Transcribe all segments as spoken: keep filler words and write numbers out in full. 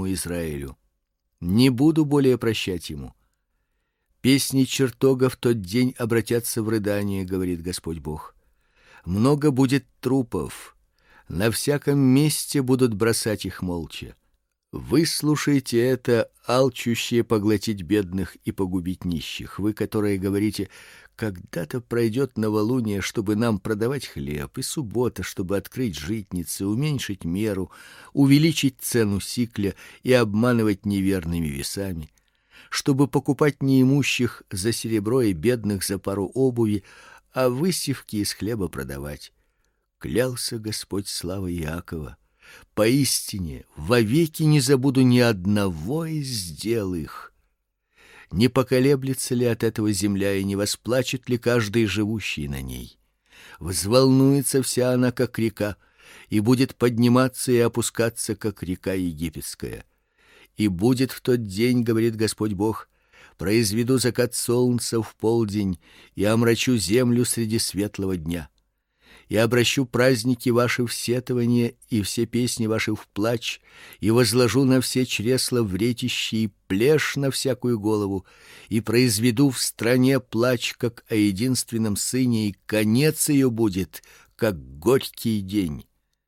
дому Израилю. Не буду более прощать ему. Песни чертога в тот день обратятся в рыдание, говорит Господь Бог. Много будет трупов, на всяком месте будут бросать их молча. Выслушайте это, алчущие поглотить бедных и погубить нищих, вы, которые говорите: когда-то пройдет новолуние, чтобы нам продавать хлеб, и суббота, чтобы открыть житницы, уменьшить меру, увеличить цену сикля и обманывать неверными весами, чтобы покупать неимущих за серебро и бедных за пару обуви, а высевки из хлеба продавать. Клялся Господь славы Иакова: поистине вовеки не забуду ни одного из дел их. Не поколеблется ли от этого земля, и не восплачет ли каждый живущий на ней? Взволнуется вся она, как река, и будет подниматься и опускаться, как река египетская. И будет в тот день, говорит Господь Бог, произведу закат солнца в полдень и омрачу землю среди светлого дня. И обращу праздники ваши в сетование и все песни ваши в плач, и возложу на все чресла вретище и плешь на всякую голову, и произведу в стране плач, как о единственном сыне, и конец ее будет, как горький день.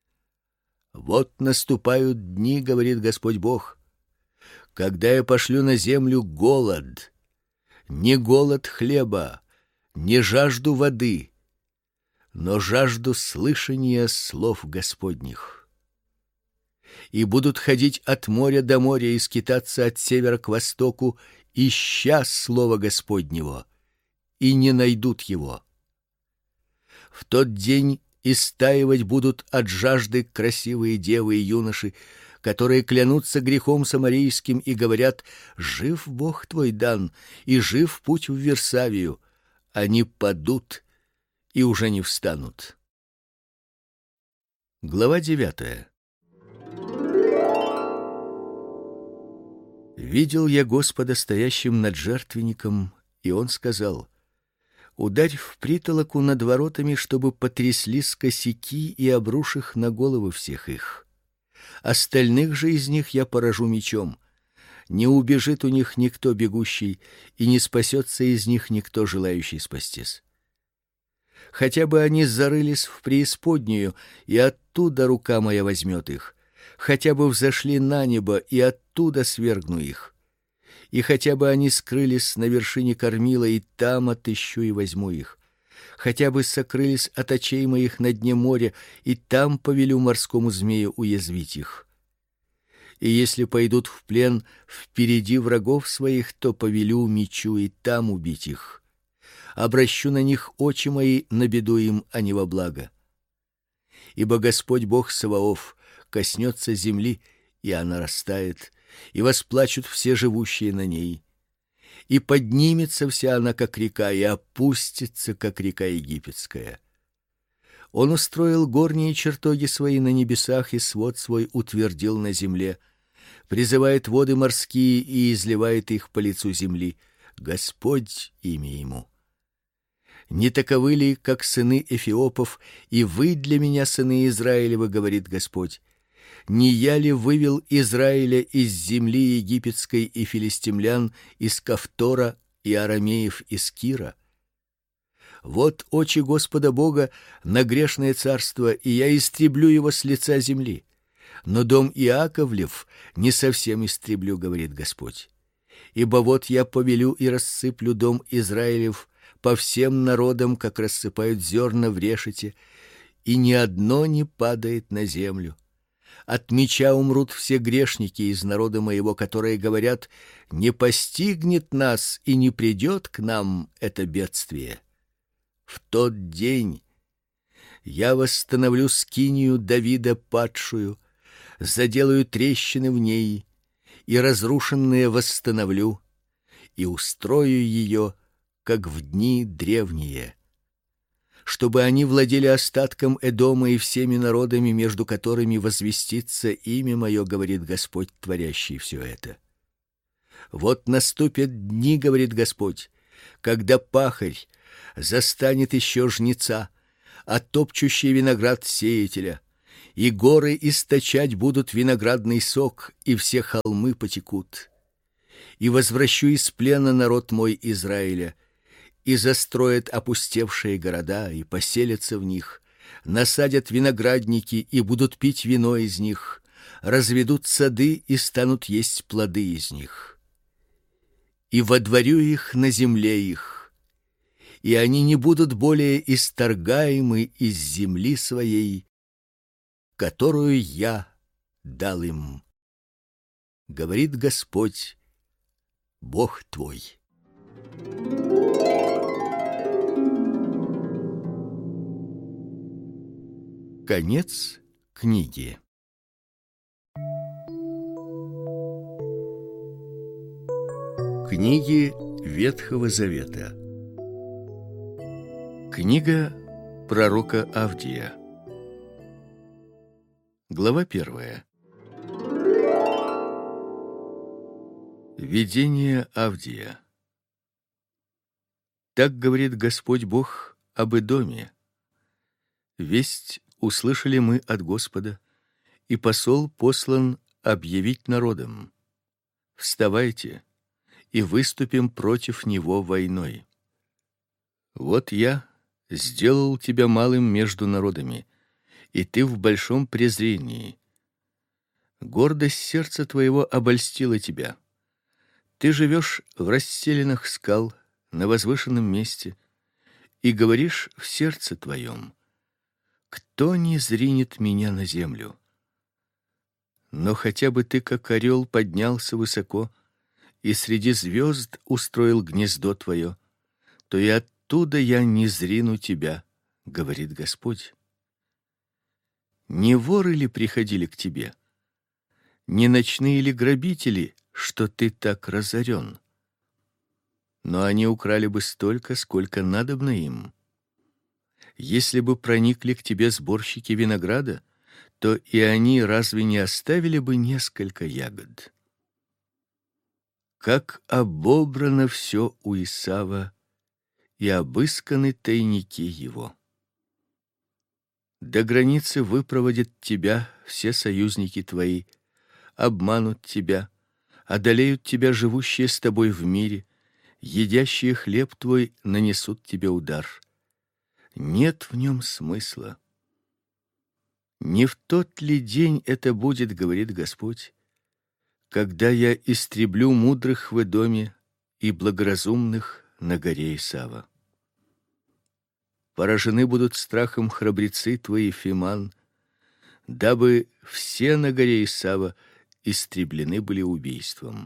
Вот наступают дни, говорит Господь Бог, когда я пошлю на землю голод, не голод хлеба, не жажду воды, но жажду слышания слов Господних. И будут ходить от моря до моря и скитаться от севера к востоку, ища слова Господнего, и не найдут его. В тот день истаивать будут от жажды красивые девы и юноши, которые клянутся грехом самарийским и говорят: жив Бог твой Дан, и жив путь в Версавию. Они падут и уже не встанут. Глава девятая. Видел я Господа стоящим над жертвенником, и он сказал: ударь в притолоку над воротами, чтобы потряслись косяки, и обрушь их на головы всех их. Остальных же из них я поражу мечом. Не убежит у них никто бегущий, и не спасется из них никто, желающий спастись. Хотя бы они зарылись в преисподнюю, и оттуда рука моя возьмет их. Хотя бы взошли на небо, и оттуда свергну их. И хотя бы они скрылись на вершине кормила, и там отыщу и возьму их. Хотя бы сокрылись от очей моих на дне моря, и там повелю морскому змею уязвить их. И если пойдут в плен впереди врагов своих, то повелю мечу и там убить их. Обращу на них очи мои на беду им, а не во благо. Ибо Господь Бог Саваоф коснется земли, и она растает, и восплачут все живущие на ней. И поднимется вся она, как река, и опустится, как река египетская. Он устроил горние чертоги свои на небесах, и свод свой утвердил на земле, призывает воды морские и изливает их по лицу земли. Господь имя ему. Не таковы ли, как сыны эфиопов, и вы для меня, сыны Израилевы, говорит Господь? Не я ли вывел Израиля из земли египетской и филистимлян из Кавтора и арамеев из Кира? Вот очи Господа Бога на грешное царство, и я истреблю его с лица земли. Но дом Иаковлев не совсем истреблю, говорит Господь. Ибо вот я повелю и рассыплю дом Израилев по всем народам, как рассыпают зерна в решете, и ни одно не падает на землю. От меча умрут все грешники из народа моего, которые говорят: не постигнет нас и не придет к нам это бедствие. В тот день я восстановлю скинию Давида падшую, заделаю трещины в ней, и разрушенные восстановлю, и устрою ее, как в дни древние, чтобы они владели остатком Эдома и всеми народами, между которыми возвестится имя мое, говорит Господь, творящий все это. Вот наступят дни, говорит Господь, когда пахарь застанет еще жнеца, а топчущий виноград сеятеля, и горы источать будут виноградный сок, и все холмы потекут. И возвращу из плена народ мой Израиля, и застроят опустевшие города, и поселятся в них, насадят виноградники и будут пить вино из них, разведут сады и станут есть плоды из них. И водворю их на земле их, и они не будут более исторгаемы из земли своей, которую я дал им, говорит Господь, Бог твой. Конец книги. Книги Ветхого Завета. Книга пророка Авдия. Глава первая. Видение Авдия. Так говорит Господь Бог об Эдоме. Весть услышали мы от Господа, и посол послан объявить народам: вставайте и выступим против него войной. Вот я сделал тебя малым между народами, и ты в большом презрении. Гордость сердца твоего обольстила тебя. Ты живешь в расселинах скал, на возвышенном месте, и говоришь в сердце твоем: кто не зринет меня на землю? Но хотя бы ты, как орел, поднялся высоко и среди звезд устроил гнездо твое, то и оттуда я не зрину тебя, говорит Господь. Не воры ли приходили к тебе? Не ночные ли грабители, что ты так разорен? Но они украли бы столько, сколько надобно им. Если бы проникли к тебе сборщики винограда, то и они разве не оставили бы несколько ягод? Как обобрано все у Исава, и обысканы тайники его. До границы выпроводят тебя все союзники твои, обманут тебя, одолеют тебя живущие с тобой в мире, едящие хлеб твой нанесут тебе удар. Нет в нем смысла. Не в тот ли день это будет, говорит Господь, когда я истреблю мудрых в Эдоме и благоразумных на горе Исава? Поражены будут страхом храбрецы твои, Фиман, дабы все на горе Исава истреблены были убийством.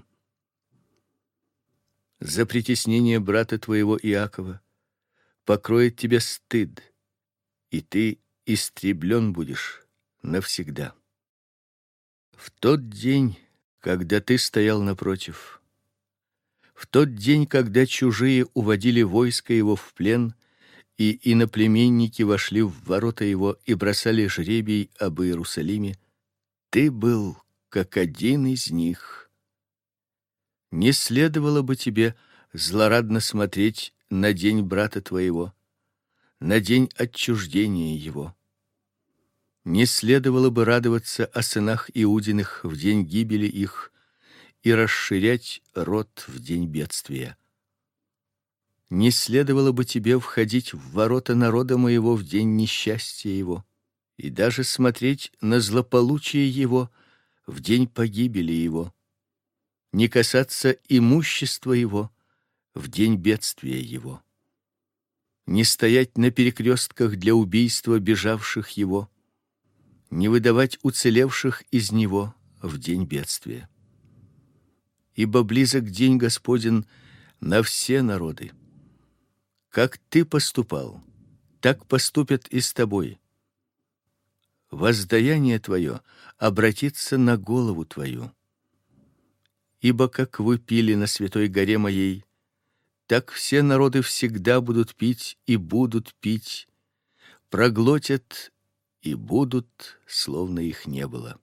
За притеснение брата твоего Иакова покроет тебя стыд, и ты истреблен будешь навсегда. В тот день, когда ты стоял напротив, в тот день, когда чужие уводили войско его в плен, и иноплеменники вошли в ворота его и бросали жребий об Иерусалиме, ты был как один из них. Не следовало бы тебе злорадно смотреть на день брата твоего, на день отчуждения его. Не следовало бы радоваться о сынах Иудиных в день гибели их и расширять род в день бедствия. Не следовало бы тебе входить в ворота народа моего в день несчастья его, и даже смотреть на злополучие его в день погибели его, не касаться имущества его в день бедствия его, не стоять на перекрестках для убийства бежавших его, не выдавать уцелевших из него в день бедствия. Ибо близок день Господень на все народы. Как ты поступал, так поступят и с тобой. Воздаяние твое обратится на голову твою. Ибо как вы пили на святой горе моей, так все народы всегда будут пить и будут пить, проглотят и будут, словно их не было.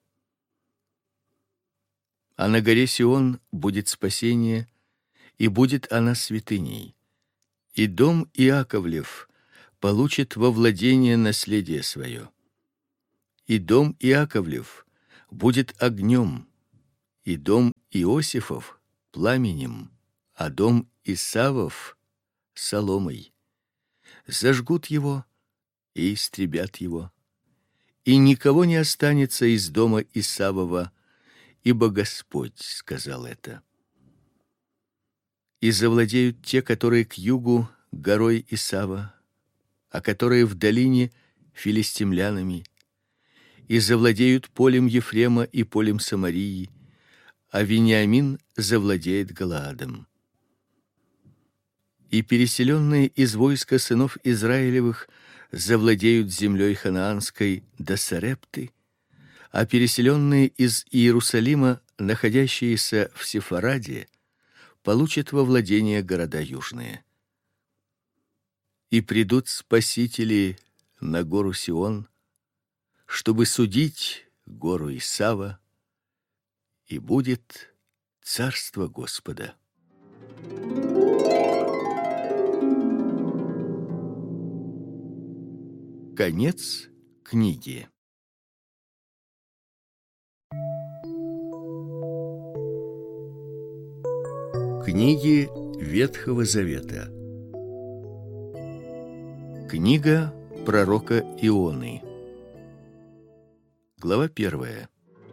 А на горе Сион будет спасение, и будет она святыней, и дом Иаковлев получит во владение наследие свое. и дом Иаковлев будет огнем, и дом Иосифов пламенем, а дом Исавов соломой. Зажгут его и истребят его, и никого не останется из дома Исавова, ибо Господь сказал это. И завладеют те, которые к югу горой Исава, а которые в долине филистимлянами, и завладеют полем Ефрема и полем Самарии, а Вениамин завладеет Галаадом. И переселенные из войска сынов Израилевых завладеют землей ханаанской до Сарепты, а переселенные из Иерусалима, находящиеся в Сефараде, получат во владение города южные. И придут спасители на гору Сион, чтобы судить гору Исава, и будет царство Господа. Конец книги. Книги Ветхого Завета. Книга пророка Ионы. Глава первая.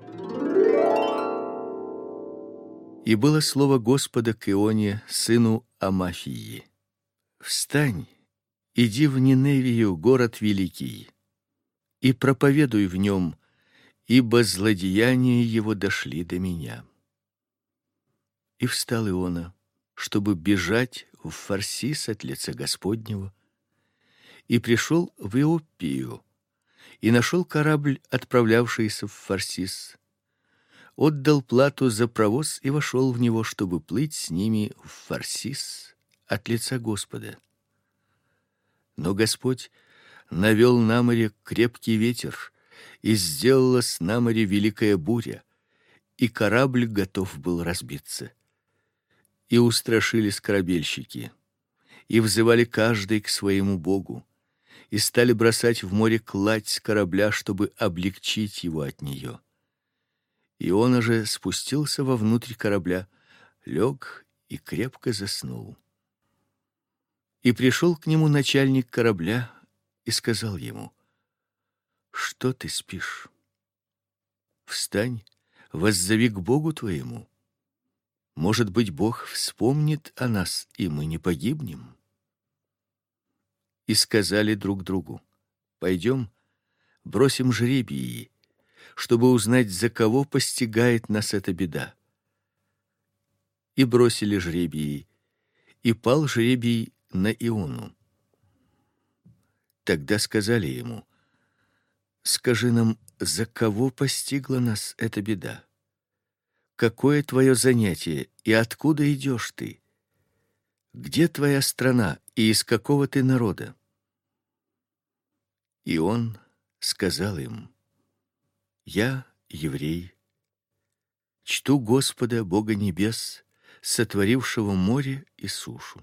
И было слово Господа к Ионе, сыну Амафии: «Встань, иди в Ниневию, город великий, и проповедуй в нем, ибо злодеяния его дошли до меня». И встал Иона, чтобы бежать в Фарсис от лица Господнего, и пришел в Иоппию, и нашел корабль, отправлявшийся в Фарсис, отдал плату за провоз и вошел в него, чтобы плыть с ними в Фарсис от лица Господа. Но Господь навел на море крепкий ветер, и сделалась на море великая буря, и корабль готов был разбиться. И устрашились корабельщики, и взывали каждый к своему богу, и стали бросать в море кладь с корабля, чтобы облегчить его от нее. Иона же спустился вовнутрь корабля, лег и крепко заснул. И пришел к нему начальник корабля и сказал ему: «Что ты спишь? Встань, воззови к Богу твоему. Может быть, Бог вспомнит о нас, и мы не погибнем». И сказали друг другу: «Пойдем, бросим жребии, чтобы узнать, за кого постигает нас эта беда». И бросили жребии, и пал жребий на Иону. Тогда сказали ему: «Скажи нам, за кого постигла нас эта беда? Какое твое занятие, и откуда идешь ты? Где твоя страна, и из какого ты народа?» И он сказал им: «Я еврей, чту Господа, Бога небес, сотворившего море и сушу».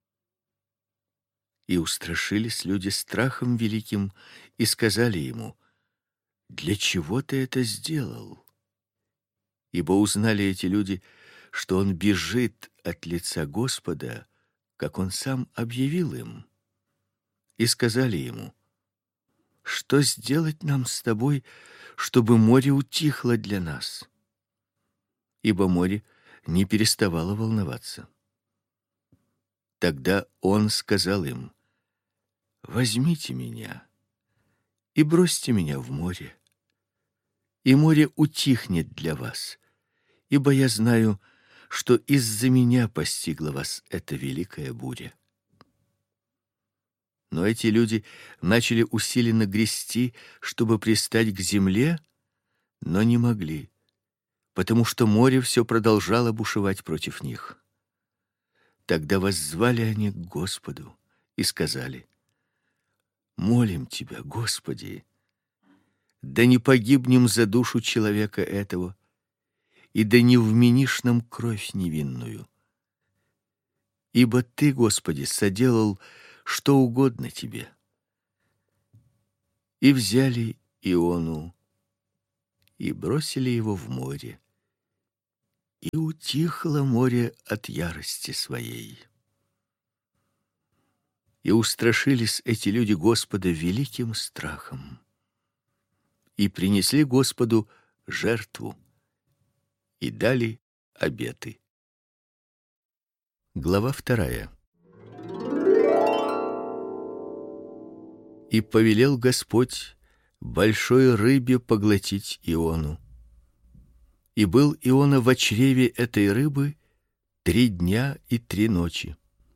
И устрашились люди страхом великим и сказали ему: «Для чего ты это сделал?» Ибо узнали эти люди, что он бежит от лица Господа, как он сам объявил им. И сказали ему: «Что сделать нам с тобой, чтобы море утихло для нас?» Ибо море не переставало волноваться. Тогда он сказал им: «Возьмите меня и бросьте меня в море, и море утихнет для вас, ибо я знаю, что из-за меня постигла вас эта великая буря». Но эти люди начали усиленно грести, чтобы пристать к земле, но не могли, потому что море все продолжало бушевать против них. Тогда воззвали они к Господу и сказали: «Молим Тебя, Господи, да не погибнем за душу человека этого, и да не вменишь нам кровь невинную. Ибо Ты, Господи, соделал что угодно Тебе». И взяли Иону и бросили его в море. И утихло море от ярости своей. И устрашились эти люди Господа великим страхом, и принесли Господу жертву, и дали обеты. Глава вторая. И повелел Господь большой рыбе поглотить Иону. И был Иона во чреве этой рыбы три дня и три ночи.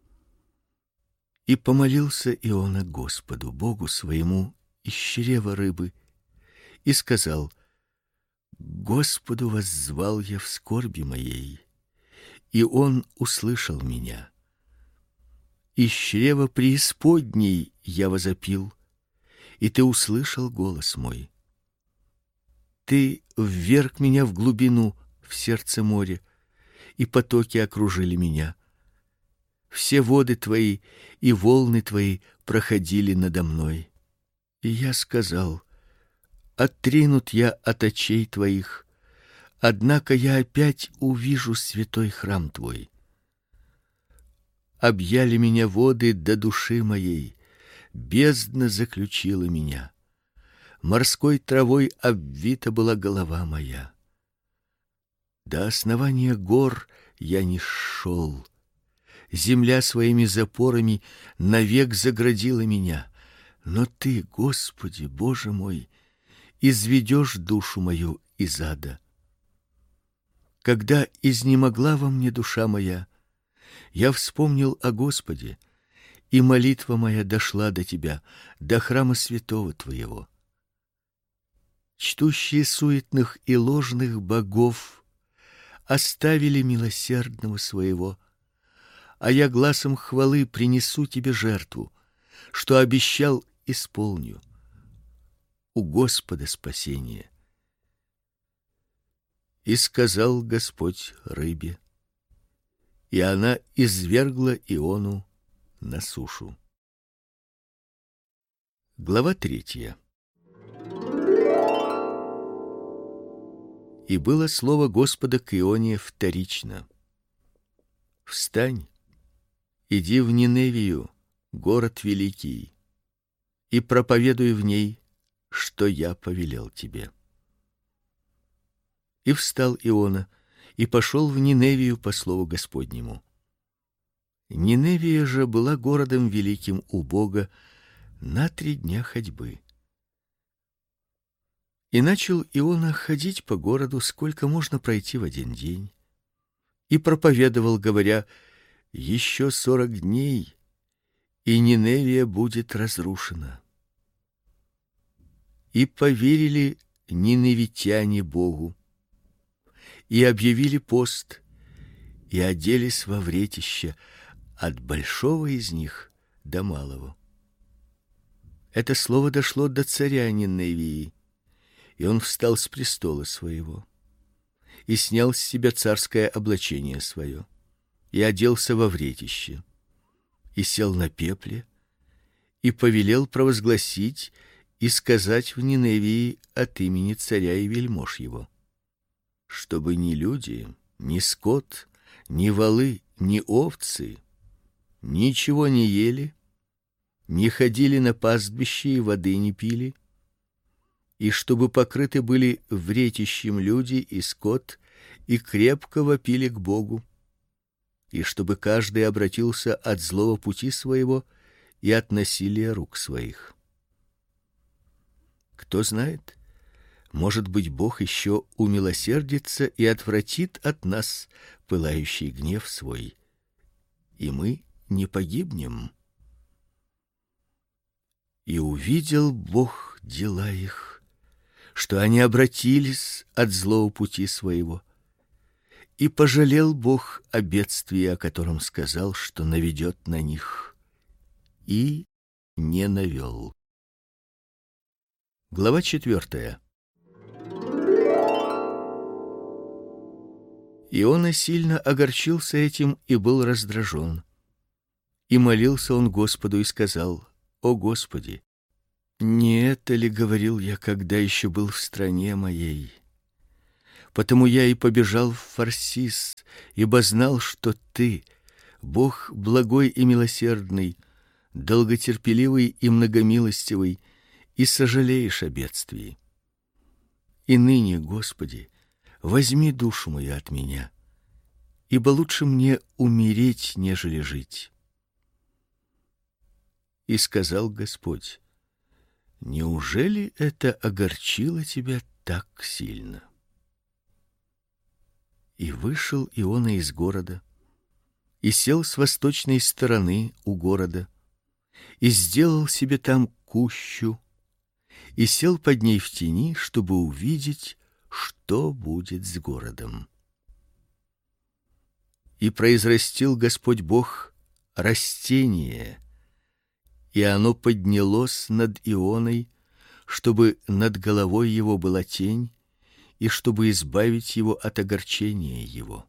И помолился Иона Господу, Богу своему, из чрева рыбы, и сказал: Господу воззвал я в скорби моей, и Он услышал меня. Из чрева преисподней я возопил, и Ты услышал голос мой. Ты вверг меня в глубину, в сердце моря, и потоки окружили меня. Все воды Твои и волны Твои проходили надо мной. И я сказал: отринут я от очей Твоих, однако я опять увижу святой храм Твой. Объяли меня воды до души моей, бездна заключила меня. Морской травой обвита была голова моя. До основания гор я не шел. Земля своими запорами навек заградила меня. Но Ты, Господи, Боже мой, изведешь душу мою из ада. Когда изнемогла во мне душа моя, я вспомнил о Господе, и молитва моя дошла до Тебя, до храма святого Твоего. Чтущие суетных и ложных богов оставили милосердного своего, а я гласом хвалы принесу Тебе жертву, что обещал, исполню. У Господа спасение. И сказал Господь рыбе, и она извергла Иону на сушу. Глава третья. И было слово Господа к Ионе вторично: встань, иди в Ниневию, город великий, и проповедуй в ней, что я повелел тебе. И встал Иона и пошел в Ниневию по слову Господнему. Ниневия же была городом великим у Бога на три дня ходьбы. И начал Иона ходить по городу, сколько можно пройти в один день, и проповедовал, говоря: еще сорок дней, и Ниневия будет разрушена. И поверили ниневитяне Богу, и объявили пост, и оделись во вретище от большого из них до малого. Это слово дошло до царя Ниневии, и он встал с престола своего, и снял с себя царское облачение свое, и оделся во вретище, и сел на пепле, и повелел провозгласить и сказать в Ниневии от имени царя и вельмож его, чтобы ни люди, ни скот, ни волы, ни овцы ничего не ели, не ходили на пастбище и воды не пили, и чтобы покрыты были вретищем люди и скот, и крепко вопили к Богу, и чтобы каждый обратился от злого пути своего и от насилия рук своих. Кто знает, может быть, Бог еще умилосердится и отвратит от нас пылающий гнев свой, и мы не погибнем. И увидел Бог дела их, что они обратились от злого пути своего, и пожалел Бог о бедствии, о котором сказал, что наведет на них, и не навел. Глава четвертая. Иона сильно огорчился этим и был раздражен. И молился он Господу и сказал: «О Господи, Не это ли говорил я, когда еще был в стране моей? Потому я и побежал в Фарсис, ибо знал, что ты, Бог благой и милосердный, долготерпеливый и многомилостивый, и сожалеешь о бедствии. И ныне, Господи, возьми душу мою от меня, ибо лучше мне умереть, нежели жить. И сказал Господь: неужели это огорчило тебя так сильно? И вышел Иона из города, и сел с восточной стороны у города, и сделал себе там кущу, и сел под ней в тени, чтобы увидеть, что будет с городом. И произрастил Господь Бог растение, и оно поднялось над Ионой, чтобы над головой его была тень, и чтобы избавить его от огорчения его.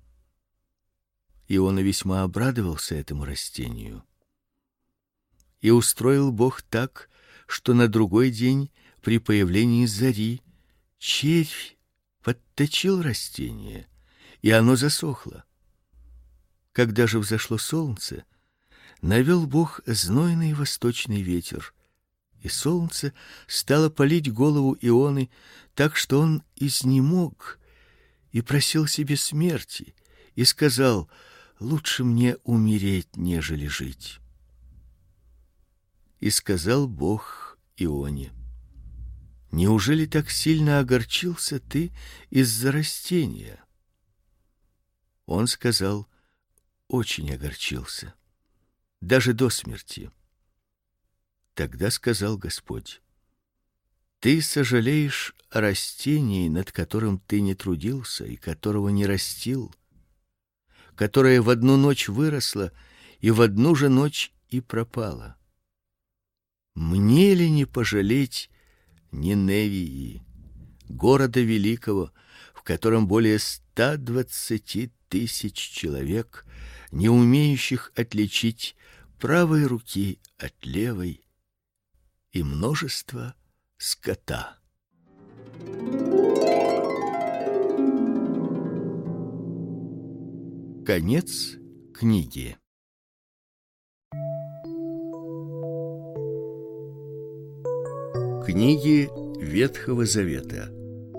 Иона весьма обрадовался этому растению. И устроил Бог так, что на другой день при появлении зари червь подточил растение, и оно засохло. Когда же взошло солнце, навел Бог знойный восточный ветер, и солнце стало палить голову Ионы, так что он изнемог и просил себе смерти, и сказал: лучше мне умереть, нежели жить. И сказал Бог Ионе: неужели так сильно огорчился ты из-за растения? Он сказал: очень огорчился, даже до смерти. Тогда сказал Господь: ты сожалеешь о растении, над которым ты не трудился и которого не растил, которое в одну ночь выросло и в одну же ночь и пропало. Мне ли не пожалеть Ниневии, города великого, в котором более ста двадцати тысяч человек, не умеющих отличить правой руки от левой, и множество скота? Конец книги. Книги Ветхого Завета.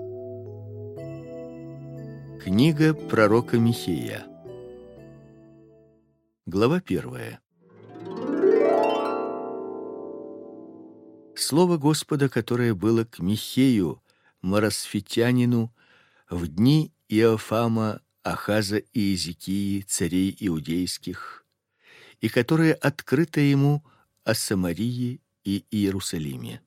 Книга пророка Михея. Глава первая. Слово Господа, которое было к Михею, Марасфитянину, в дни Иофама, Ахаза и Иезекии, царей иудейских, и которое открыто ему о Самарии и Иерусалиме.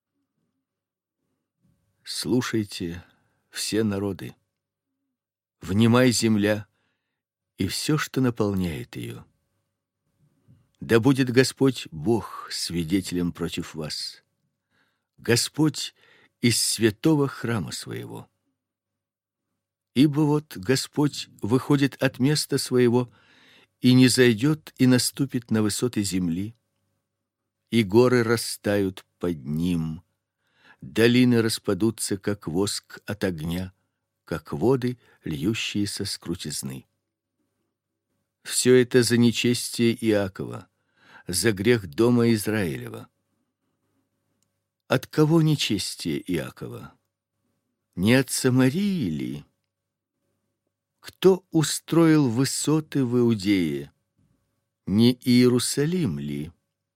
Слушайте, все народы, внимай, земля, и все, что наполняет ее. Да будет Господь Бог свидетелем против вас, Господь из святого храма своего. Ибо вот Господь выходит от места своего и не зайдет и наступит на высоты земли, и горы растают под ним, долины распадутся, как воск от огня, как воды, льющиеся с крутизны. Все это за нечестие Иакова, за грех дома Израилева. От кого нечестие Иакова? Не от Самарии ли? Кто устроил высоты в Иудее? Не Иерусалим ли?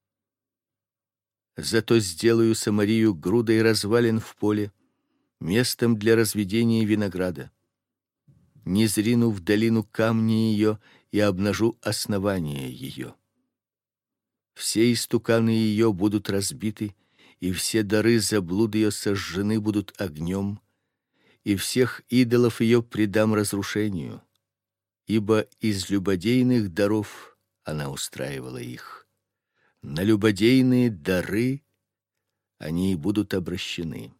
Зато сделаю Самарию грудой развалин в поле, местом для разведения винограда. Низрину в долину камни ее и обнажу основание ее. Все истуканы ее будут разбиты, и все дары заблуд ее сожжены будут огнем, и всех идолов ее предам разрушению, ибо из любодейных даров она устраивала их. На любодейные дары они будут обращены.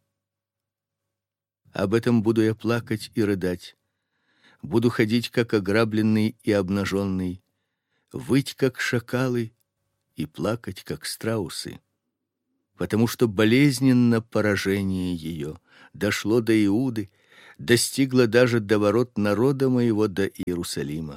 Об этом буду я плакать и рыдать, буду ходить, как ограбленный и обнаженный, выть, как шакалы, и плакать, как страусы. потому что болезненно поражение ее дошло до Иуды, достигло даже до ворот народа моего, до Иерусалима.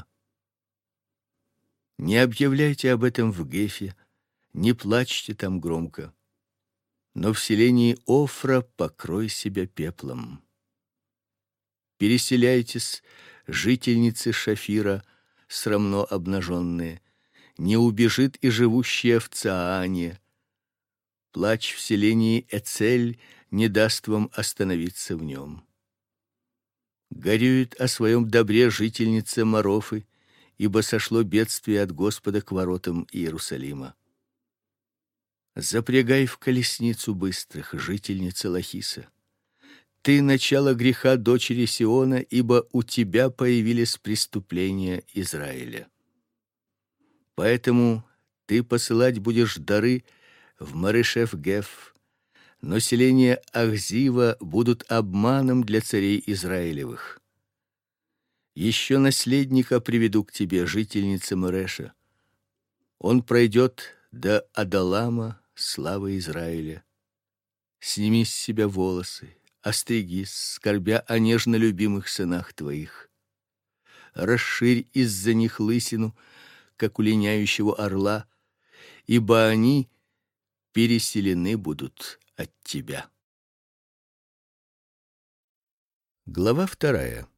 Не объявляйте об этом в Гефе, не плачьте там громко, но в селении Офра покрой себя пеплом. Переселяйтесь, жительницы Шафира, срамно обнаженные, не убежит и живущая в Цаане. Плач в селении Эцель не даст вам остановиться в нем. Горюет о своем добре жительница Марофы, ибо сошло бедствие от Господа к воротам Иерусалима. Запрягай в колесницу быстрых, жительница Лахиса. Ты начало греха дочери Сиона, ибо у тебя появились преступления Израиля. Поэтому ты посылать будешь дары в Марешев-Геф, но селения Ахзива будут обманом для царей Израилевых. Еще наследника приведу к тебе, жительница Мареша. Он пройдет до Адалама, славы Израиля. Сними с себя волосы, остригись, скорбя о нежно любимых сынах твоих. Расширь из-за них лысину, как у линяющего орла, ибо они переселены будут от тебя. Глава вторая.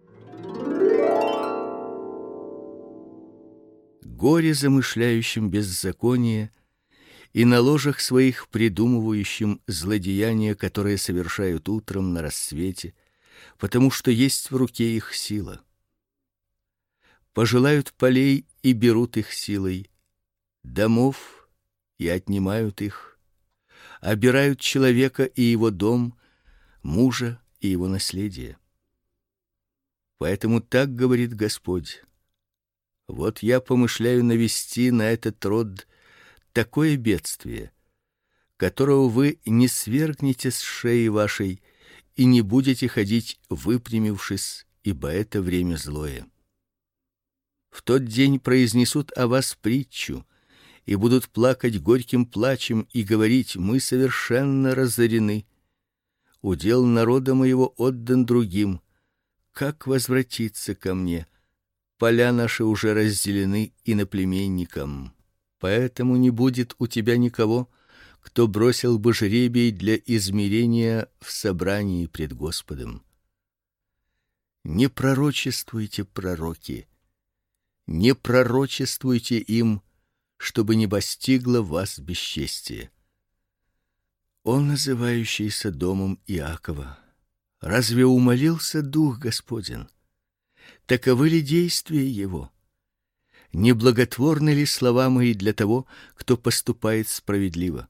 Горе замышляющим беззаконие и на ложах своих придумывающим злодеяния, которые совершают утром на рассвете, потому что есть в руке их сила. Пожелают полей и берут их силой, домов и отнимают их, обирают человека и его дом, мужа и его наследие. Поэтому так говорит Господь: вот я помышляю навести на этот род такое бедствие, которого вы не свергнете с шеи вашей и не будете ходить выпрямившись, ибо это время злое. В тот день произнесут о вас притчу и будут плакать горьким плачем и говорить: мы совершенно разорены. Удел народа моего отдан другим. Как возвратиться ко мне? Поля наши уже разделены иноплеменникам. Поэтому не будет у тебя никого, кто бросил бы жребий для измерения в собрании пред Господом. Не пророчествуйте, пророки, не пророчествуйте им, чтобы не постигло вас бесчестие. Он, называющийся домом Иакова, разве умолился дух Господень? Таковы ли действия его? Не благотворны ли слова мои для того, кто поступает справедливо?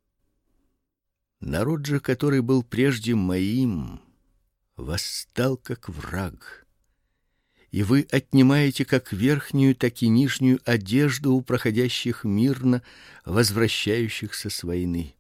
Народ же, который был прежде моим, восстал как враг, и вы отнимаете как верхнюю, так и нижнюю одежду у проходящих мирно, возвращающихся с войны.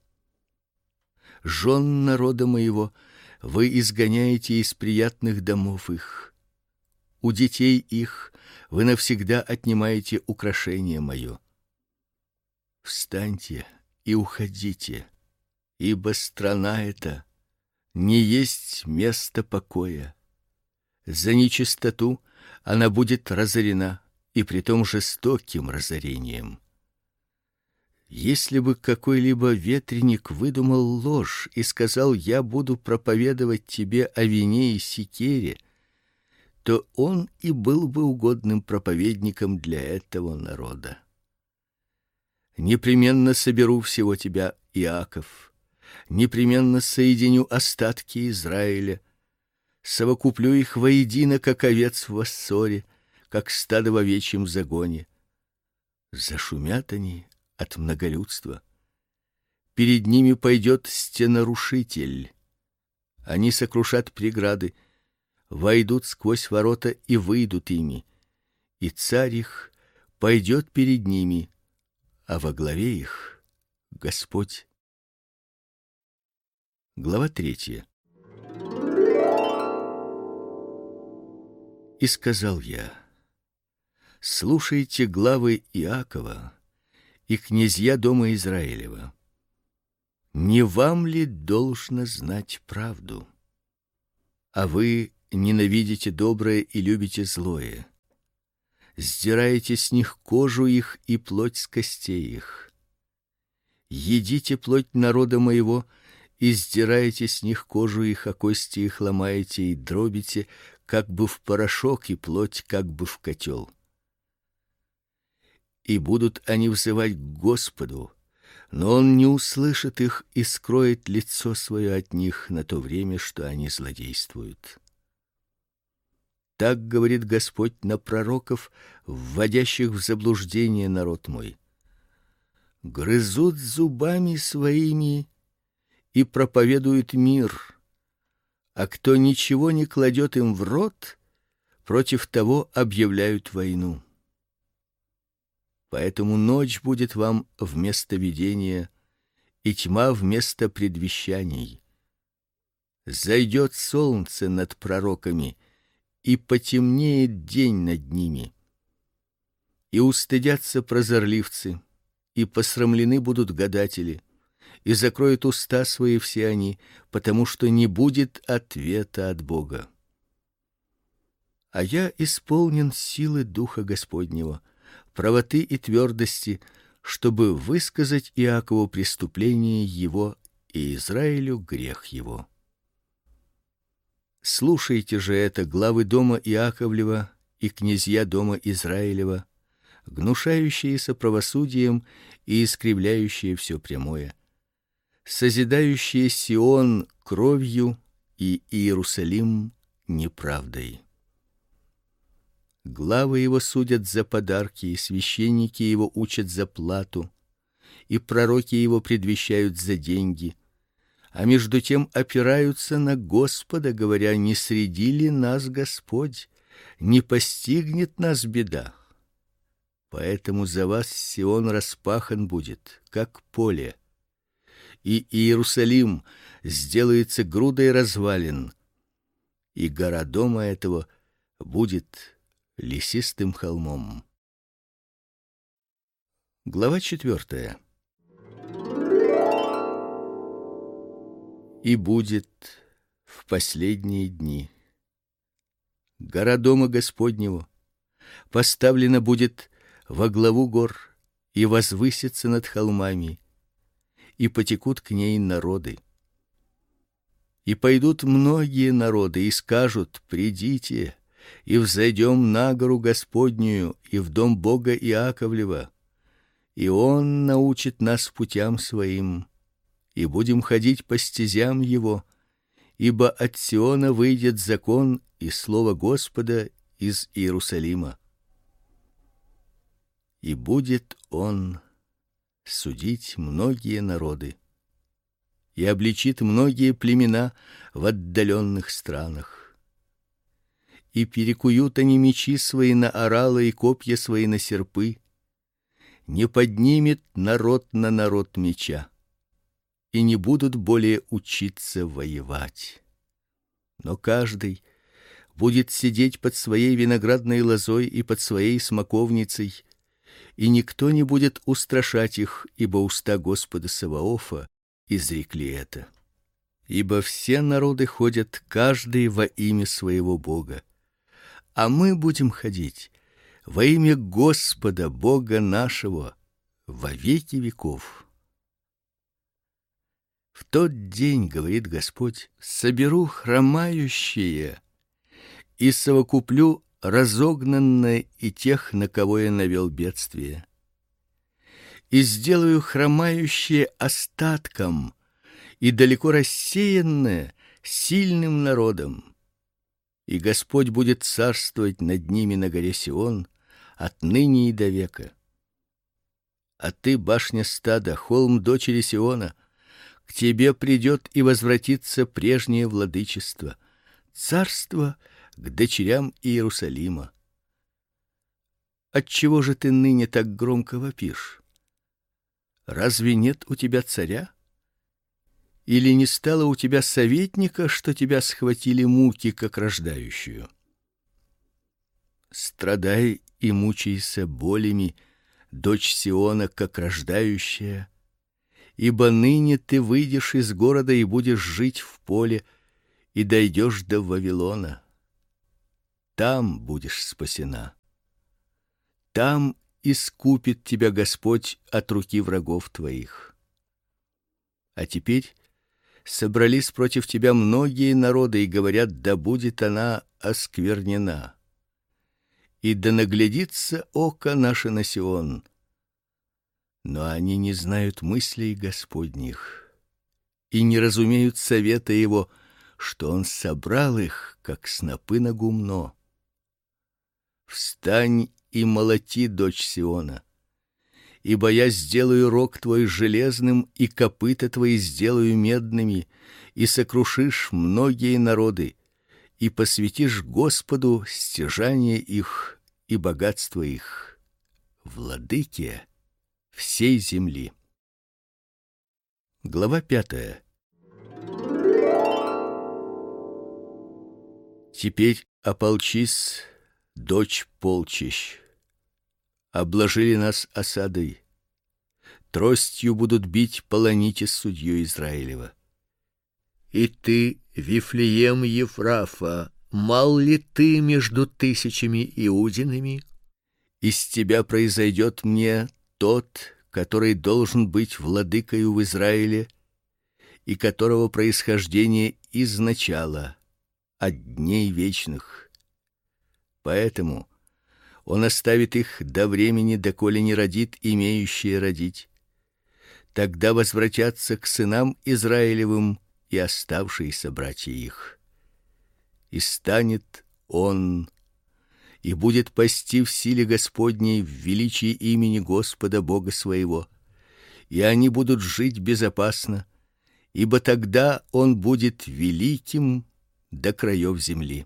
Жен народа моего вы изгоняете из приятных домов их. У детей их вы навсегда отнимаете украшение мое. Встаньте и уходите, ибо страна эта не есть место покоя. За нечистоту она будет разорена, и притом жестоким разорением. Если бы какой-либо ветреник выдумал ложь и сказал: я буду проповедовать тебе о вине и секере, то он и был бы угодным проповедником для этого народа. Непременно соберу всего тебя, Иаков, непременно соединю остатки Израиля, совокуплю их воедино, как овец в воссоре, как стадо в овечьем загоне. Зашумят они от многолюдства. Перед ними пойдет стенорушитель. Они сокрушат преграды, войдут сквозь ворота и выйдут ими, и царь их пойдет перед ними, а во главе их Господь. Глава третья. И сказал я: слушайте главы Иакова и князья дома Израилева. Не вам ли должно знать правду? А вы ненавидите доброе и любите злое. Сдираете с них кожу их и плоть с костей их. Едите плоть народа моего и сдираете с них кожу их, а кости их ломаете и дробите, как бы в порошок, и плоть, как бы в котел. И будут они взывать к Господу, но он не услышит их и скроет лицо свое от них на то время, что они злодействуют. Так говорит Господь на пророков, вводящих в заблуждение народ мой. Грызут зубами своими и проповедуют мир, а кто ничего не кладет им в рот, против того объявляют войну. Поэтому ночь будет вам вместо видения, и тьма вместо предвещаний. Зайдет солнце над пророками, и потемнеет день над ними. И устыдятся прозорливцы, и посрамлены будут гадатели, и закроют уста свои все они, потому что не будет ответа от Бога. А я исполнен силы Духа Господнего, правоты и твердости, чтобы высказать Иакову преступление его и Израилю грех его. Слушайте же это, главы дома Иаковлева и князья дома Израилева, гнушающиеся правосудием и искривляющие все прямое, созидающие Сион кровью и Иерусалим неправдой. Главы его судят за подарки, и священники его учат за плату, и пророки его предвещают за деньги, а между тем опираются на Господа, говоря: не среди ли нас Господь, не постигнет нас беда. Поэтому за вас Сион распахан будет, как поле, и Иерусалим сделается грудой развалин, и гора дома этого будет лесистым холмом. Глава четвертая. И будет в последние дни гора дома Господнего поставлена будет во главу гор и возвысится над холмами, и потекут к ней народы. И пойдут многие народы и скажут: придите, и взойдем на гору Господнюю и в дом Бога Иаковлева, и он научит нас путям своим, и будем ходить по стезям его, ибо от Сиона выйдет закон и слово Господа из Иерусалима. И будет он судить многие народы, и обличит многие племена в отдаленных странах. И перекуют они мечи свои на оралы и копья свои на серпы. Не поднимет народ на народ меча, и не будут более учиться воевать. Но каждый будет сидеть под своей виноградной лозой и под своей смоковницей, и никто не будет устрашать их, ибо уста Господа Саваофа изрекли это. Ибо все народы ходят каждый во имя своего Бога, а мы будем ходить во имя Господа Бога нашего во веки веков. В тот день, говорит Господь, соберу хромающие и совокуплю разогнанные и тех, на кого я навел бедствие, и сделаю хромающие остатком и далеко рассеянное сильным народом. И Господь будет царствовать над ними на горе Сион отныне и до века. А ты, башня стада, холм дочери Сиона, к тебе придет и возвратится прежнее владычество, царство к дочерям Иерусалима. Отчего же ты ныне так громко вопишь? Разве нет у тебя царя? Или не стало у тебя советника, что тебя схватили муки, как рождающую? Страдай и мучайся болями, дочь Сиона, как рождающая, Ибо ныне ты выйдешь из города и будешь жить в поле, и дойдешь до Вавилона. Там будешь спасена. Там искупит тебя Господь от руки врагов твоих. А теперь собрались против тебя многие народы и говорят: да будет она осквернена. И да наглядится око наше на Сион. Но они не знают мыслей Господних и не разумеют совета его, что он собрал их, как снопы на гумно. Встань и молоти, дочь Сиона, ибо я сделаю рог твой железным, и копыта твои сделаю медными, и сокрушишь многие народы, и посвятишь Господу стяжание их и богатство их, владыке всей земли. Глава пятая. Теперь ополчись, дочь полчищ. Обложили нас осадой. Тростью будут бить полоните судью Израилева. И ты, Вифлеем Ефрафа, мал ли ты между тысячами иудинами? Из тебя произойдет мне тот, который должен быть владыкою в Израиле, и которого происхождение изначало, от дней вечных. Поэтому он оставит их до времени, доколе не родит имеющие родить. Тогда возвратятся к сынам Израилевым и оставшиеся братья их. И станет он и будет пасти в силе Господней, в величии имени Господа Бога своего, и они будут жить безопасно, ибо тогда он будет великим до краев земли.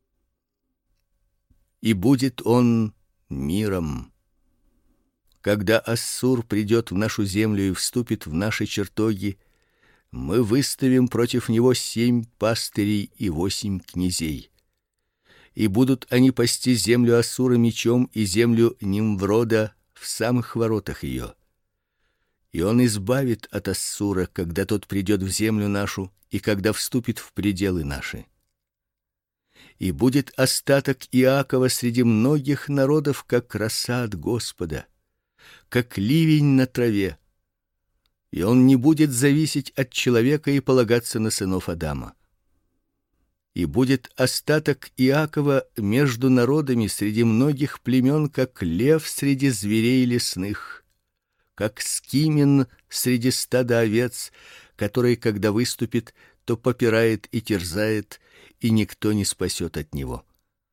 И будет он миром. Когда Ассур придет в нашу землю и вступит в наши чертоги, мы выставим против него семь пастырей и восемь князей. И будут они пасти землю Ассура мечом и землю Нимврода в самых воротах ее. И он избавит от Ассура, когда тот придет в землю нашу и когда вступит в пределы наши. И будет остаток Иакова среди многих народов, как роса от Господа, как ливень на траве. И он не будет зависеть от человека и полагаться на сынов Адама. И будет остаток Иакова между народами среди многих племен, как лев среди зверей лесных, как скимин среди стада овец, который, когда выступит, то попирает и терзает, и никто не спасет от него.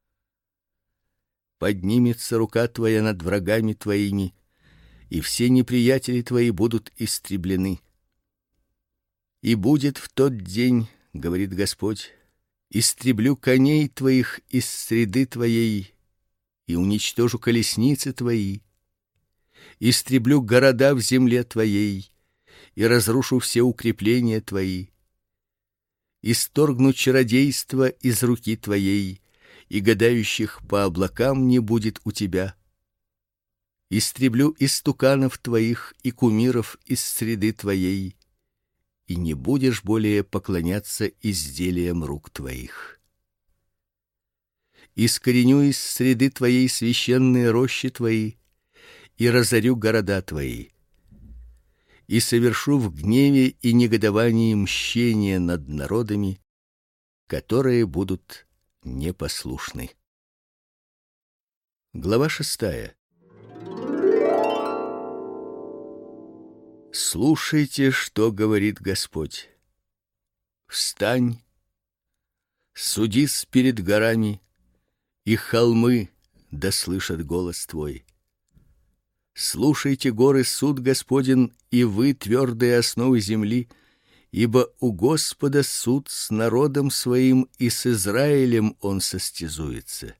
Поднимется рука твоя над врагами твоими, и все неприятели твои будут истреблены. И будет в тот день, говорит Господь, истреблю коней твоих из среды твоей и уничтожу колесницы твои, истреблю города в земле твоей и разрушу все укрепления твои. Исторгну чародейство из руки твоей, и гадающих по облакам не будет у тебя. Истреблю истуканов твоих и кумиров из среды твоей, и не будешь более поклоняться изделиям рук твоих. Искореню из среды твоей священные рощи твои и разорю города твои. И совершу в гневе и негодовании мщение над народами, которые будут непослушны. Глава шестая. Слушайте, что говорит Господь. Встань, судись перед горами, и холмы да слышат голос твой. Слушайте, горы, суд Господен, и вы, твердые основы земли, ибо у Господа суд с народом своим, и с Израилем он состязуется.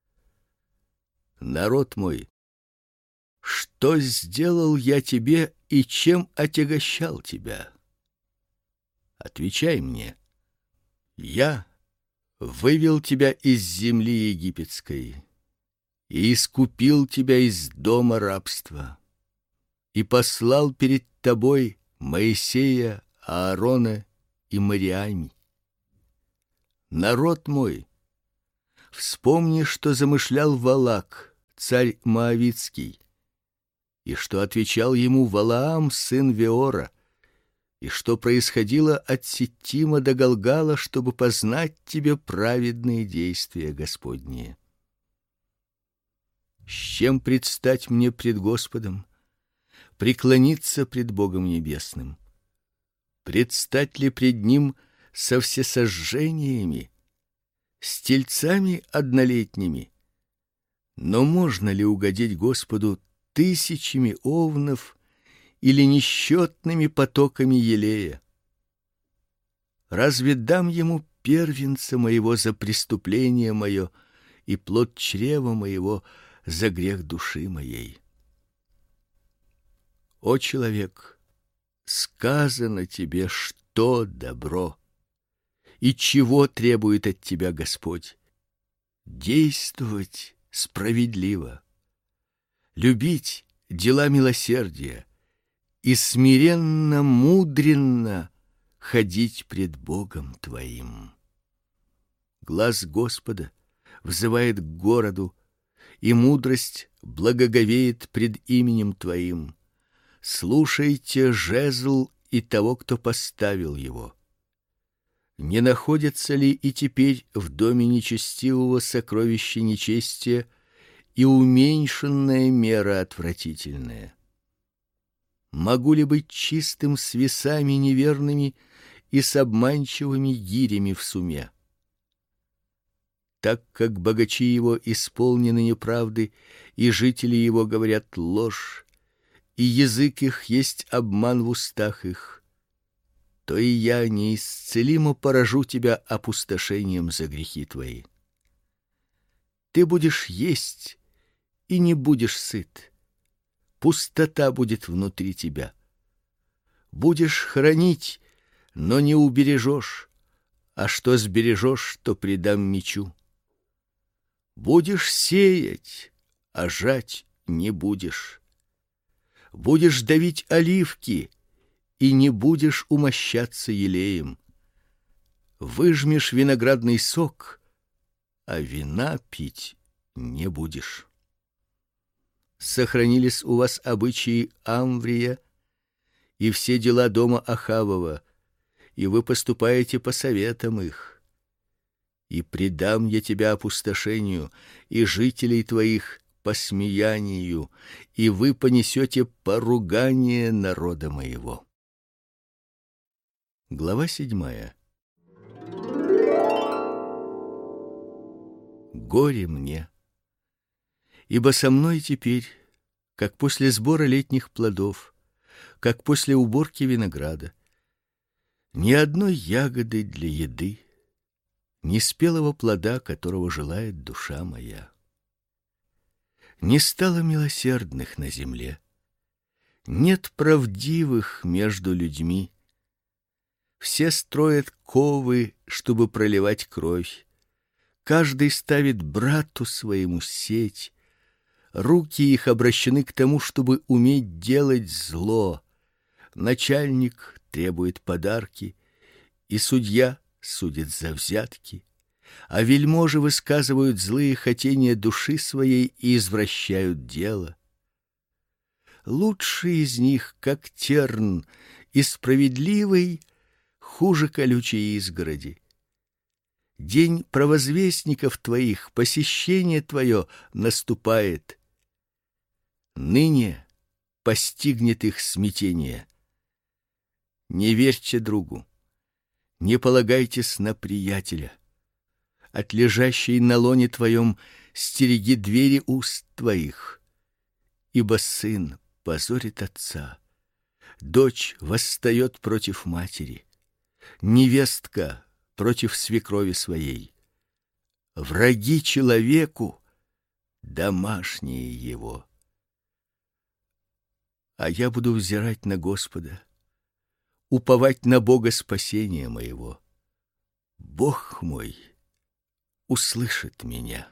Народ мой, что сделал я тебе и чем отягощал тебя? Отвечай мне. Я вывел тебя из земли египетской и искупил тебя из дома рабства, и послал перед тобой Моисея, Аарона и Мариами. Народ мой, вспомни, что замышлял Валак, царь Моавитский, и что отвечал ему Валаам, сын Веора, и что происходило от Ситтима до Галгала, чтобы познать тебе праведные действия Господние. С чем предстать мне пред Господом, преклониться пред Богом небесным? Предстать ли пред Ним со всесожжениями, с тельцами однолетними? Но можно ли угодить Господу тысячами овнов или несчетными потоками елея? Разве дам Ему первенца моего за преступление мое и плод чрева моего за грех души моей? О человек, сказано тебе, что добро, и чего требует от тебя Господь: действовать справедливо, любить дела милосердия и смиренно, мудренно ходить пред Богом твоим. Глаз Господа взывает к городу, и мудрость благоговеет пред именем твоим. Слушайте жезл и того, кто поставил его. Не находится ли и теперь в доме нечестивого сокровище нечестия и уменьшенная мера отвратительная? Могу ли быть чистым с весами неверными и с обманчивыми гирями в суме? Так как богачи его исполнены неправды, и жители его говорят ложь, и язык их есть обман в устах их, то и я неисцелимо поражу тебя опустошением за грехи твои. Ты будешь есть и не будешь сыт, пустота будет внутри тебя. Будешь хранить, но не убережешь, а что сбережешь, то предам мечу. Будешь сеять, а жать не будешь. Будешь давить оливки, и не будешь умощаться елеем. Выжмешь виноградный сок, а вина пить не будешь. Сохранились у вас обычаи Амврия и все дела дома Ахавова, и вы поступаете по советам их. И предам я тебя опустошению, и жителей твоих посмеянию, и вы понесете поругание народа моего. Глава седьмая. Горе мне, ибо со мной теперь, как после сбора летних плодов, как после уборки винограда, ни одной ягоды для еды, ни спелого плода, которого желает душа моя. Не стало милосердных на земле, нет правдивых между людьми. Все строят ковы, чтобы проливать кровь. Каждый ставит брату своему сеть. Руки их обращены к тому, чтобы уметь делать зло. Начальник требует подарки, и судья судит за взятки. А вельможи высказывают злые хотения души своей и извращают дело. Лучший из них, как терн, и справедливый хуже колючей изгороди. День провозвестников твоих, посещение твое наступает. Ныне постигнет их смятение. Не верьте другу, не полагайтесь на приятеля. От лежащей на лоне твоем стереги двери уст твоих, ибо сын позорит отца, дочь восстает против матери, невестка против свекрови своей. Враги человеку домашние его. А я буду взирать на Господа, уповать на Бога спасения моего. Бог мой услышит меня.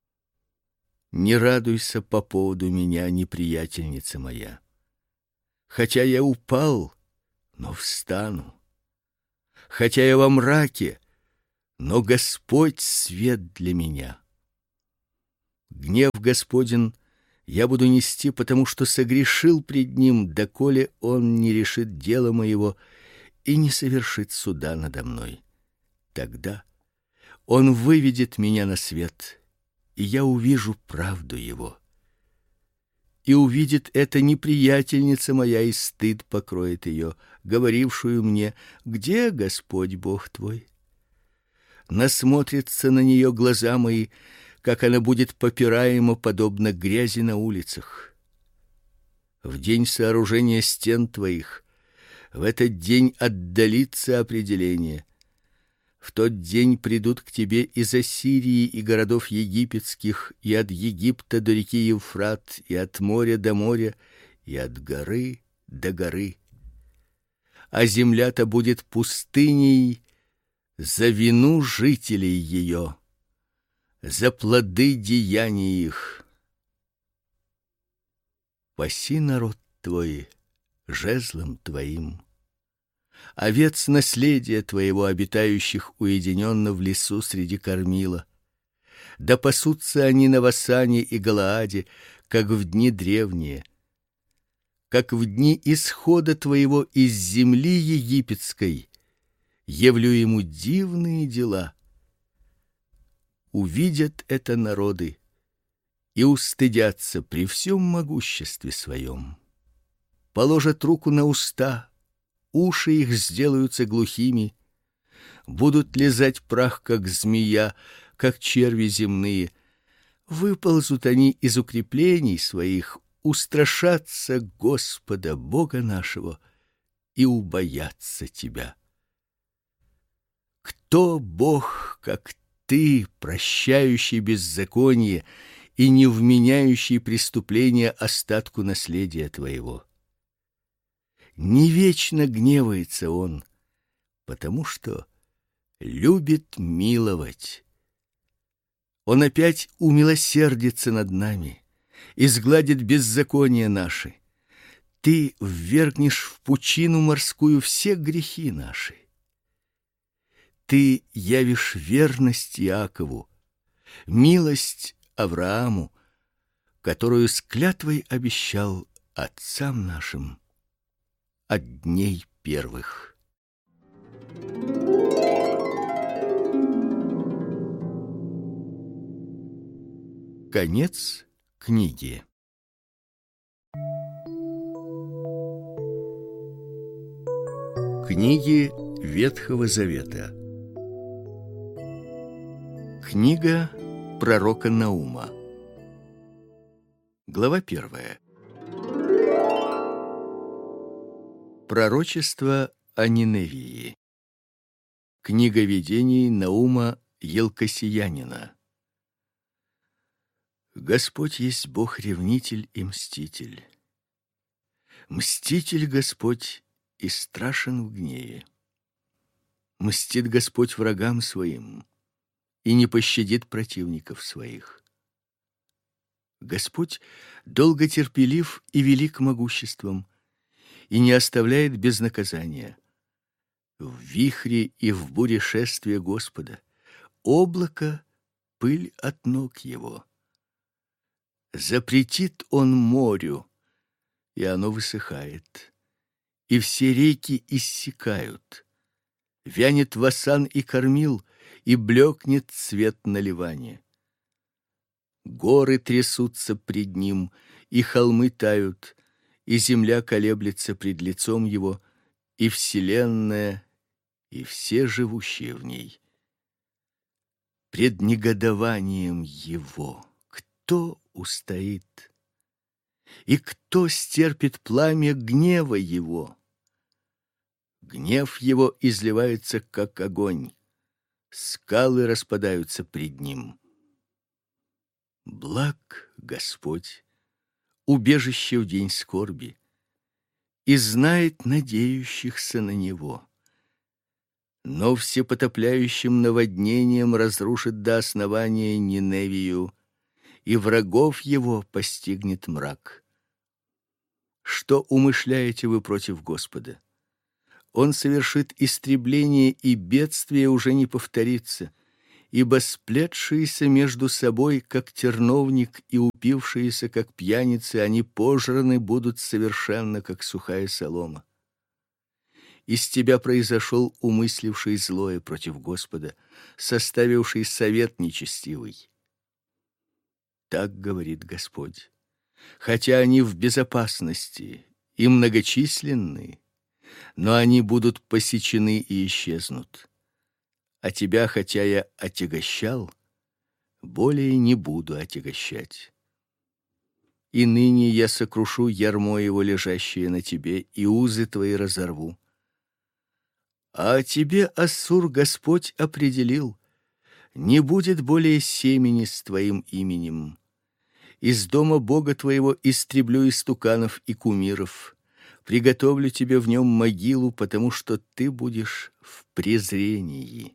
Не радуйся по поводу меня, неприятельница моя. Хотя я упал, но встану. Хотя я во мраке, но Господь свет для меня. Гнев Господень я буду нести, потому что согрешил пред ним, доколе он не решит дело моего и не совершит суда надо мной. Тогда он выведет меня на свет, и я увижу правду его. И увидит это неприятельница моя, и стыд покроет ее, говорившую мне: где Господь Бог твой? Насмотрятся на нее глаза мои, как она будет попираема, подобно грязи на улицах. В день сооружения стен твоих, в этот день отдалится определение. В тот день придут к тебе из Ассирии и городов египетских, и от Египта до реки Евфрат, и от моря до моря, и от горы до горы. А земля-то будет пустыней за вину жителей ее, за плоды деяний их. Паси народ твой жезлом твоим, овец наследия твоего, обитающих уединенно в лесу среди кормила. Да пасутся они на Васане и Галааде, как в дни древние, как в дни исхода твоего из земли египетской. Явлю ему дивные дела. Увидят это народы и устыдятся при всем могуществе своем. Положат руку на уста, уши их сделаются глухими, будут лизать прах, как змея, как черви земные. Выползут они из укреплений своих, устрашатся Господа Бога нашего и убоятся тебя. Кто Бог, как ты, прощающий беззаконие и не вменяющий преступления остатку наследия твоего? Не вечно гневается он, потому что любит миловать. Он опять умилосердится над нами и сгладит беззакония наши. Ты ввергнешь в пучину морскую все грехи наши. Ты явишь верность Иакову, милость Аврааму, которую с клятвой обещал отцам нашим от дней первых. Конец книги. Книги Ветхого Завета. Книга пророка Наума. Глава первая. Пророчество о Ниневии. Книга видений Наума Елкосиянина. Господь есть Бог-ревнитель и мститель. Мститель Господь и страшен в гневе. Мстит Господь врагам своим и не пощадит противников своих. Господь долготерпелив и велик могуществом, и не оставляет без наказания. В вихре и в буре шествия Господа, облако — пыль от ног его. Запретит он морю, и оно высыхает, и все реки иссякают. Вянет Васан и Кормил, и блекнет цвет наливания. Горы трясутся пред ним, и холмы тают, и земля колеблется пред лицом его, и вселенная, и все живущие в ней. Пред негодованием его кто устоит? И кто стерпит пламя гнева его? Гнев его изливается, как огонь, скалы распадаются пред ним. Благ Господь, убежище в день скорби, и знает надеющихся на него. Но всепотопляющим наводнением разрушит до основания Ниневию, и врагов его постигнет мрак. что умышляете вы против Господа. Он совершит истребление, и бедствие уже не повторится, ибо сплетшиеся между собой, как терновник, и упившиеся, как пьяницы, они пожраны будут совершенно, как сухая солома. Из тебя произошел умысливший злое против Господа, составивший совет нечестивый. Так говорит Господь. Хотя они в безопасности и многочисленны, но они будут посечены и исчезнут. А тебя, хотя я отягощал, более не буду отягощать. И ныне я сокрушу ярмо его, лежащее на тебе, и узы твои разорву. А о тебе, Ассур, Господь определил: не будет более семени с твоим именем. Из дома Бога твоего истреблю истуканов и кумиров, приготовлю тебе в нем могилу, потому что ты будешь в презрении.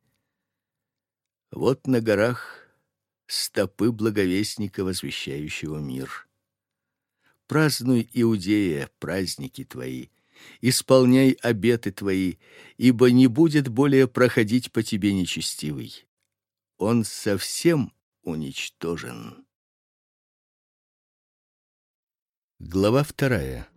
Вот на горах стопы благовестника, возвещающего мир. Празднуй, Иудея, праздники твои, исполняй обеты твои, ибо не будет более проходить по тебе нечестивый. Он совсем уничтожен. Глава вторая.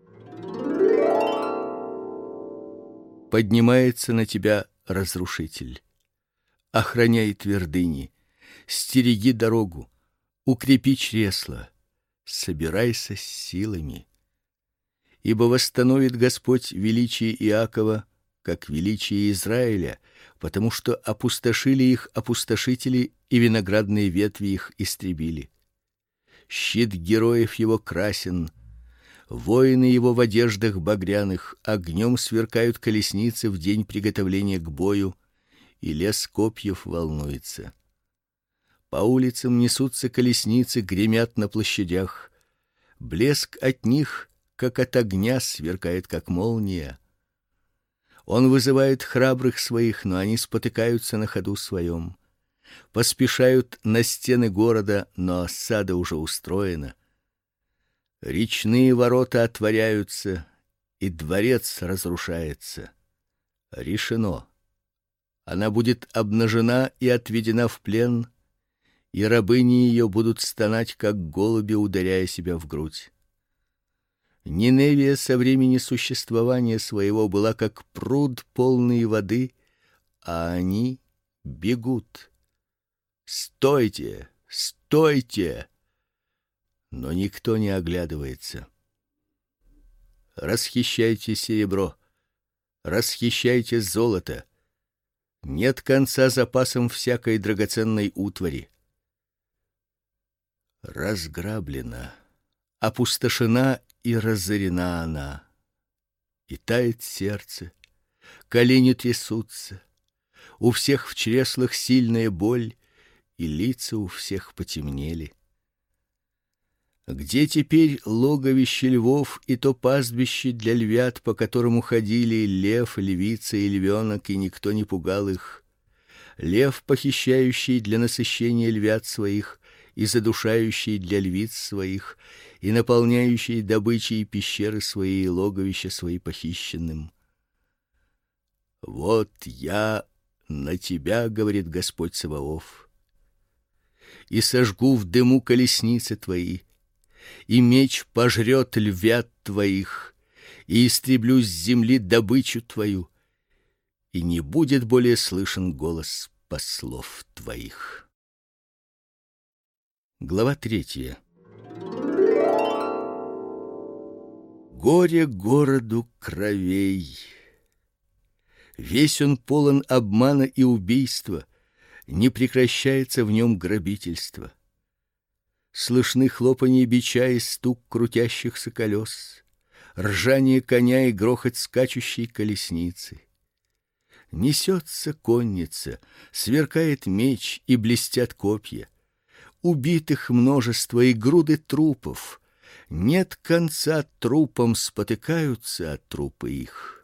Поднимается на тебя разрушитель. Охраняй твердыни, стереги дорогу, укрепи чресла, собирайся с силами. Ибо восстановит Господь величие Иакова, как величие Израиля, потому что опустошили их опустошители, и виноградные ветви их истребили. Щит героев его красен, воины его в одеждах багряных, огнем сверкают колесницы в день приготовления к бою, и лес копьев волнуется. По улицам несутся колесницы, гремят на площадях. Блеск от них, как от огня, сверкает, как молния. Он вызывает храбрых своих, но они спотыкаются на ходу своем. Поспешают на стены города, но осада уже устроена. Речные ворота отворяются, и дворец разрушается. Решено. Она будет обнажена и отведена в плен, и рабыни ее будут стонать, как голуби, ударяя себя в грудь. Ниневия со времени существования своего была как пруд, полный воды, а они бегут. Стойте, стойте! Но никто не оглядывается. Расхищайте серебро, расхищайте золото. Нет конца запасам всякой драгоценной утвари. Разграблена, опустошена и разорена она. И тает сердце, колени трясутся, у всех в чреслах сильная боль, и лица у всех потемнели. Где теперь логовище львов и то пастбище для львят, по которому ходили лев, львица и львенок, и никто не пугал их? Лев, похищающий для насыщения львят своих и задушающий для львиц своих, и наполняющий добычей пещеры свои и логовища свои похищенным. Вот я на тебя, говорит Господь Саваоф, и сожгу в дыму колесницы твои, и меч пожрет львят твоих, и истреблю с земли добычу твою, и не будет более слышен голос послов твоих. Глава третья. Горе городу кровей. Весь он полон обмана и убийства, не прекращается в нем грабительство. Слышны хлопанье бича и стук крутящихся колес, ржание коня и грохот скачущей колесницы. Несется конница, сверкает меч и блестят копья. Убитых множество и груды трупов. Нет конца трупам, спотыкаются от трупы их.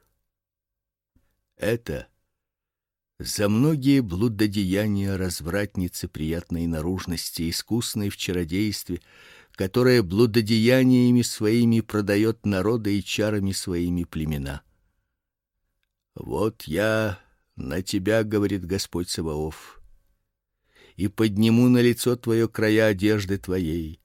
Это за многие блудодеяния развратницы приятной наружности, искусной в чародействе, которое блудодеяниями своими продает народы и чарами своими племена. Вот я на тебя, говорит Господь Саваоф, и подниму на лицо твое края одежды твоей,